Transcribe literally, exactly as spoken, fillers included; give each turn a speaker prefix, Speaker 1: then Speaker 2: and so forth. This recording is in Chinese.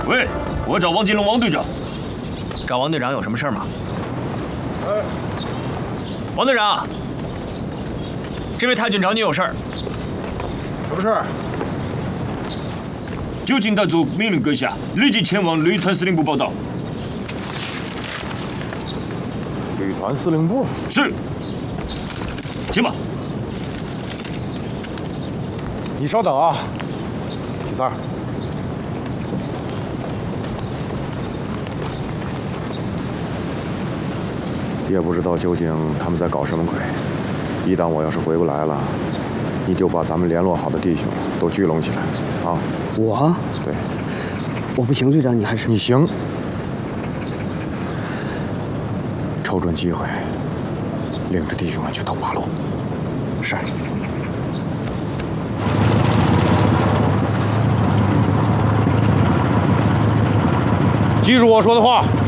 Speaker 1: 喂，我找王金龙，王队长。
Speaker 2: 找王队长有什么事吗？哎，王队长，这位太君找你有事儿。
Speaker 3: 什么事儿？
Speaker 1: 就近大组命令阁下，立即前往旅团司令部报道。
Speaker 3: 旅团司令部
Speaker 1: 是，请吧。
Speaker 3: 你稍等啊，许三儿。 也不知道究竟他们在搞什么鬼。一旦我要是回不来了，你就把咱们联络好的弟兄都聚拢起来，啊！
Speaker 4: 我？
Speaker 3: 对，
Speaker 4: 我不行，队长，你还是
Speaker 3: 你行。瞅准机会，领着弟兄们去偷八路。是。记住我说的话。